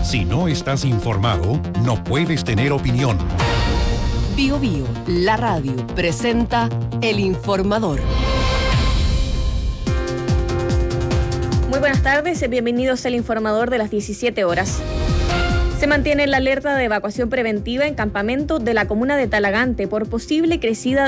Si no estás informado, no puedes tener opinión. Bio Bio, la radio, presenta El Informador. Muy buenas tardes, bienvenidos al Informador de las 17 horas. Se mantiene la alerta de evacuación preventiva en campamentos de la comuna de Talagante por posible crecida